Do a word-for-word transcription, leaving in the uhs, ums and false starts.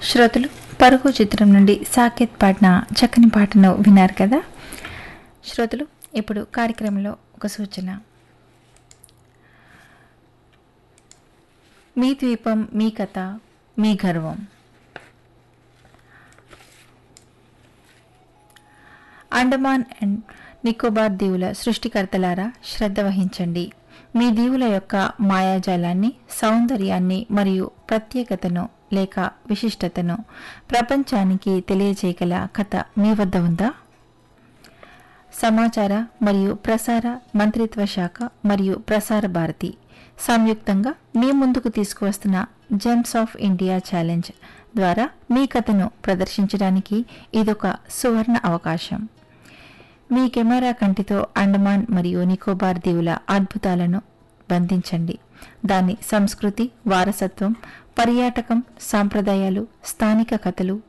శ్రోతలు పరుగు చిత్రం నుండి సాకేత్ పాడిన చక్కని పాటను విన్నారు కదా. శ్రోతలు ఇప్పుడు కార్యక్రమంలో ఒక సూచన. మీ ద్వీపం, మీ కథ, మీ గర్వం. అండమాన్ అండ్ నికోబార్ దీవుల సృష్టికర్తలారా శ్రద్ధ వహించండి. మీ దీవుల యొక్క మాయాజాలాన్ని, సౌందర్యాన్ని మరియు ప్రత్యేకతను లేక విశిష్టతను ప్రపంచానికి తెలియజేయగల కథ మీ వద్ద ఉందా? సమాచార మరియు ప్రసార మంత్రిత్వ శాఖ మరియు ప్రసార భారతి సంయుక్తంగా మీ ముందుకు తీసుకువస్తున్న జెమ్స్ ఆఫ్ ఇండియా ఛాలెంజ్ ద్వారా మీ కథను ప్రదర్శించడానికి ఇదొక సువర్ణ అవకాశం. మీ కెమెరా కంటితో అండమాన్ మరియు నికోబార్ దీవుల అద్భుతాలను బంధించండి. దాని సంస్కృతి, వారసత్వం, పర్యాటకం, సాంప్రదాయాలు, స్థానిక కథలు,